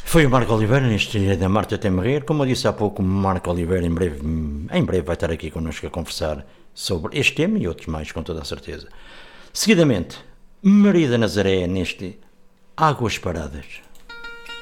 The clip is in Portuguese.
Foi o Marco Oliveira neste dia da Marta Até Morrer. Como eu disse há pouco, o Marco Oliveira em breve vai estar aqui connosco a conversar sobre este tema e outros mais, com toda a certeza. Seguidamente, Maria da Nazaré neste Águas Paradas.